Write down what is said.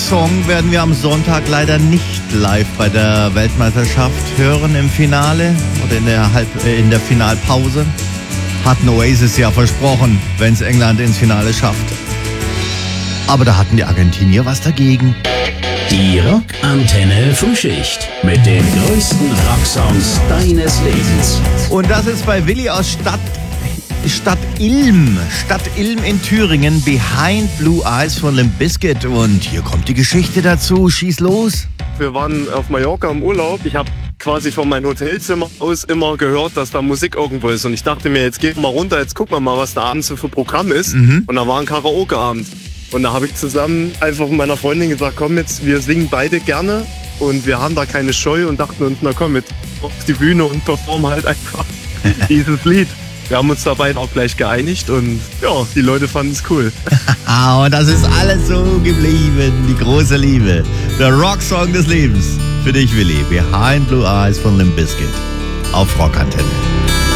Song werden wir am Sonntag leider nicht live bei der Weltmeisterschaft hören im Finale oder in der Finalpause. Hatten Oasis ja versprochen, wenn es England ins Finale schafft. Aber da hatten die Argentinier was dagegen. Die Rockantenne Frühschicht mit den größten Rocksongs deines Lebens. Und das ist bei Willi aus Stadt Ilm in Thüringen, Behind Blue Eyes von Limp Bizkit. Und hier kommt die Geschichte dazu. Schieß los. Wir waren auf Mallorca im Urlaub. Ich habe quasi von meinem Hotelzimmer aus immer gehört, dass da Musik irgendwo ist. Und ich dachte mir, jetzt gehen wir mal runter, jetzt gucken wir mal, was da abends so für Programm ist. Und da war ein Karaoke-Abend. Und da habe ich zusammen einfach mit meiner Freundin gesagt, komm jetzt, wir singen beide gerne. Und wir haben da keine Scheu und dachten uns, na komm, jetzt auf die Bühne und performen halt einfach dieses Lied. Wir haben uns dabei auch gleich geeinigt und ja, die Leute fanden es cool. Und das ist alles so geblieben, die große Liebe. Der Rocksong des Lebens. Für dich, Willi. Behind Blue Eyes von Limp Bizkit. Auf Rockantenne.